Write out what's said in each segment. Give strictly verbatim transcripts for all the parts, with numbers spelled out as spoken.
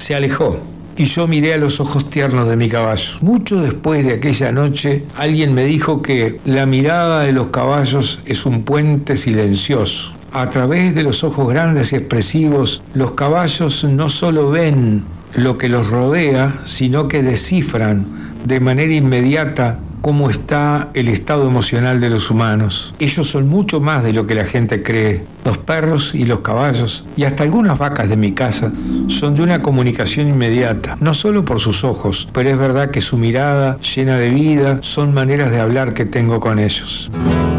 Se alejó y yo miré a los ojos tiernos de mi caballo. Mucho después de aquella noche, alguien me dijo que la mirada de los caballos es un puente silencioso. A través de los ojos grandes y expresivos, los caballos no solo ven lo que los rodea, sino que descifran de manera inmediata cómo está el estado emocional de los humanos. Ellos son mucho más de lo que la gente cree. Los perros y los caballos, y hasta algunas vacas de mi casa, son de una comunicación inmediata, no solo por sus ojos, pero es verdad que su mirada, llena de vida, son maneras de hablar que tengo con ellos.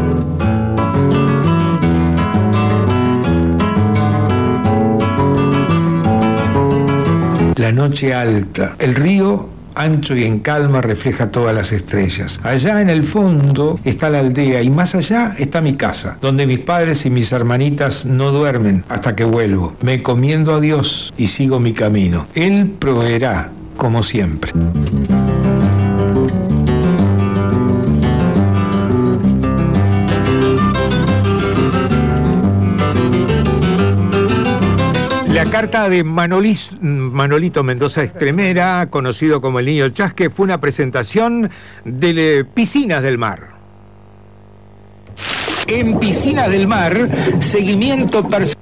La noche alta, el río ancho y en calma refleja todas las estrellas. Allá en el fondo está la aldea y más allá está mi casa, donde mis padres y mis hermanitas no duermen hasta que vuelvo. Me encomiendo a Dios y sigo mi camino. Él proveerá, como siempre. La carta de Manolis, Manolito Mendoza Estremera, conocido como el Niño Chasque, fue una presentación de Piscinas del Mar. En Piscinas del Mar, seguimiento personal.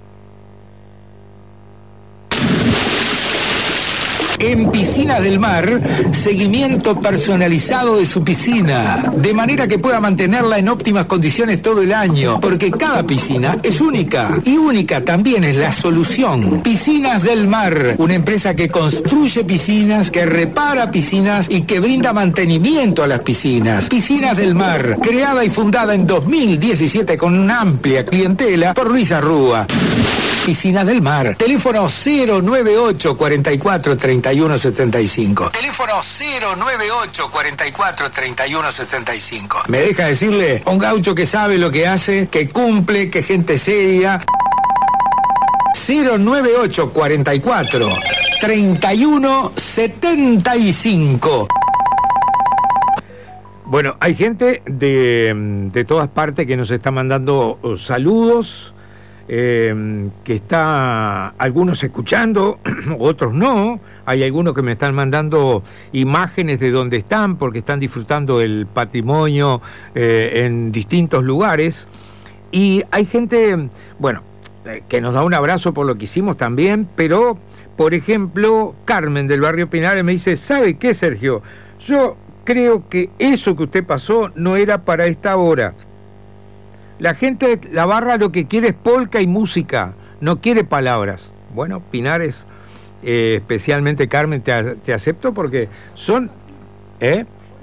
En Piscinas del Mar, seguimiento personalizado de su piscina, de manera que pueda mantenerla en óptimas condiciones todo el año, porque cada piscina es única, y única también es la solución. Piscinas del Mar, una empresa que construye piscinas, que repara piscinas y que brinda mantenimiento a las piscinas. Piscinas del Mar, creada y fundada en dos mil diecisiete con una amplia clientela por Luis Arrúa. Piscinas del Mar. Teléfono cero nueve ocho cuarenta y cuatro treinta y uno setenta y cinco. Teléfono cero nueve ocho cuarenta y cuatro treinta y uno setenta y cinco. Me deja decirle, un gaucho que sabe lo que hace, que cumple, que gente seria. cero nueve ocho cuarenta y cuatro treinta y uno setenta y cinco. Bueno, hay gente de, de todas partes que nos está mandando saludos. Eh, que está algunos escuchando, otros no. Hay algunos que me están mandando imágenes de donde están porque están disfrutando el patrimonio eh, en distintos lugares. Y hay gente, bueno, eh, que nos da un abrazo por lo que hicimos también, pero, por ejemplo, Carmen del barrio Pinares me dice, ¿sabe qué, Sergio? Yo creo que eso que usted pasó no era para esta hora. La gente, la barra lo que quiere es polka y música, no quiere palabras. Bueno, Pinares, eh, especialmente Carmen, te, te acepto porque son... ¿eh?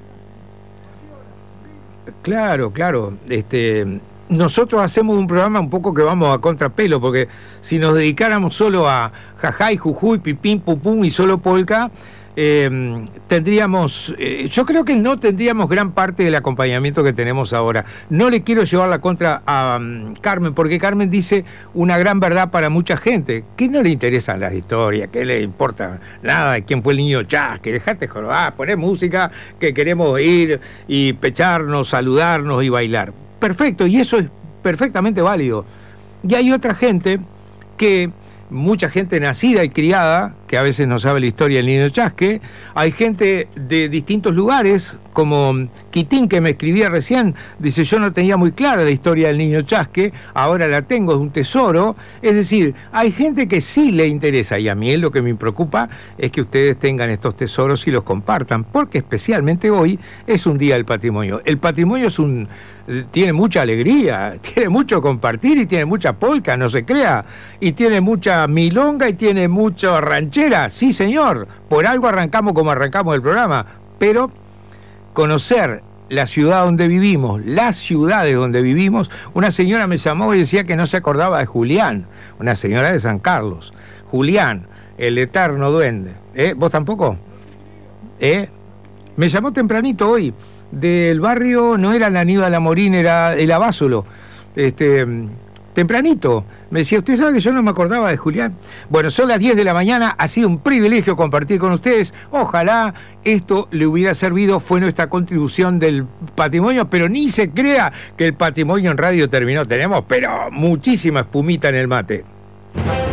Claro, claro. Este, nosotros hacemos un programa un poco que vamos a contrapelo, porque si nos dedicáramos solo a jajay, jujuy, pipín, pupum y solo polka... Eh, tendríamos, eh, yo creo que no tendríamos gran parte del acompañamiento que tenemos ahora. No le quiero llevar la contra a um, Carmen, porque Carmen dice una gran verdad para mucha gente, que no le interesan las historias, que le importa nada de quién fue el niño Chasque, dejate jorobar, poner música, que queremos ir y pecharnos, saludarnos y bailar. Perfecto, y eso es perfectamente válido. Y hay otra gente que... mucha gente nacida y criada, que a veces no sabe la historia del Niño Chasque. Hay gente de distintos lugares, como Quitín, que me escribía recién, dice, yo no tenía muy clara la historia del Niño Chasque, ahora la tengo, es un tesoro. Es decir, hay gente que sí le interesa, y a mí lo que me preocupa es que ustedes tengan estos tesoros y los compartan, porque especialmente hoy es un día del patrimonio. El patrimonio es un... tiene mucha alegría, tiene mucho compartir y tiene mucha polka, no se crea, y tiene mucha milonga y tiene mucha ranchera, sí señor, por algo arrancamos como arrancamos el programa, pero conocer la ciudad donde vivimos, las ciudades donde vivimos. Una señora me llamó y decía que no se acordaba de Julián, una señora de San Carlos, Julián, el eterno duende. ¿Eh? ¿Vos tampoco? ¿Eh? Me llamó tempranito hoy, del barrio, no era la Aníbal Amorín, era el Abásolo, este, tempranito. Me decía, ¿usted sabe que yo no me acordaba de Julián? Bueno, son las diez de la mañana, ha sido un privilegio compartir con ustedes. Ojalá esto le hubiera servido, fue nuestra contribución del patrimonio, pero ni se crea que el patrimonio en radio terminó. Tenemos, pero muchísima espumita en el mate.